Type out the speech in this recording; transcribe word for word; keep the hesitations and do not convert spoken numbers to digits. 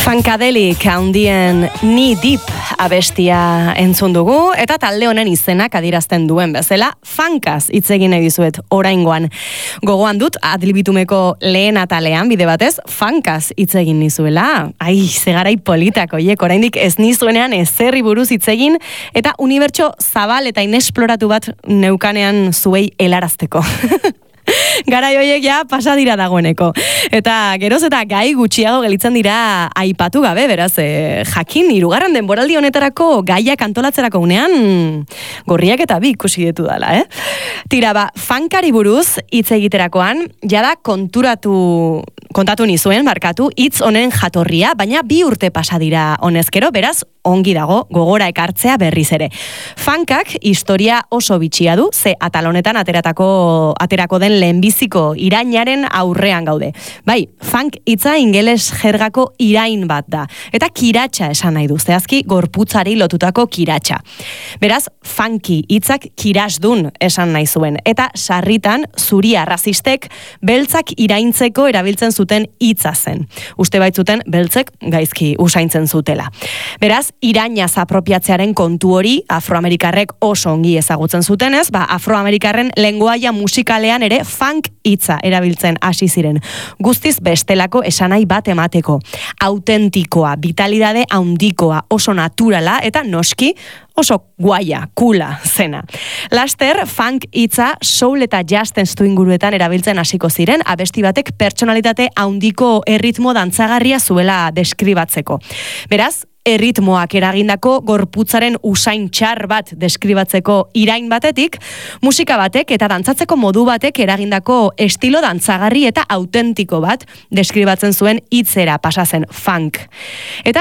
Funkadelic handien Knee Deep abestia entzun dugu, eta talde honen izenak adierazten duen bezala, funkaz hitz egin nahi dizuet oraingoan. Gogoan dut, adlibitumeko lehen atalean, bide batez, funkaz hitz egin nizuela. Ai, zegarai politak, oiek, oraindik ez nizuenean ezerri buruz hitz egin, eta unibertso zabal eta inesploratu bat neukanean zuei helarazteko. Garai horiek ja pasa dira dagoeneko. Eta geroz eta gai gutxiago gelitzen dira aipatu gabe, beraz, e, jakin, hirugarren denboraldi honetarako gaiak antolatzerako unean gorriak eta bi ikusi ditu dala, eh? Tira, ba, funkari buruz hitz egiterakoan, jada konturatu, kontatu nizuen, barkatu, hitz honen jatorria, baina bi urte pasa dira honezkero, beraz, ongi dago gogora ekartzea berriz ere. Funkak historia oso bitxia du, ze atal honetan ateratako aterako den lehenbiziko irainaren aurrean gaude. Bai, funk hitza ingeles jergako irain bat da, eta kiratxa esan nahi du, zehazki gorputzari lotutako kiratxa. Beraz, funky hitzak kirasdun esan nahi zuen, eta sarritan zuria arrazistek beltzak iraintzeko erabiltzen zuten hitza zen. Uste baitzuten beltzek gaizki usaintzen zutela. Beraz, irainaz apropiatzearen kontu hori afroamerikarrek oso ongi ezagutzen zutenez, ba, afroamerikarren lengoaia musikalean ere funk hitza erabiltzen hasi ziren. Guztiz bestelako esanai bat emateko. Autentikoa, vitalidade handikoa, oso naturala eta noski oso guaia, kula zena. Laster, funk hitza soul eta jazz testu inguruetan erabiltzen hasiko ziren, abesti batek pertsonalitate handiko erritmo dantzagarria zuela deskribatzeko. Beraz, erritmoak eragindako gorputzaren usain txar bat deskribatzeko irain batetik, musika batek eta dantzatzeko modu batek eragindako estilo dantzagarri eta autentiko bat deskribatzen zuen hitzera pasa zen funk. Eta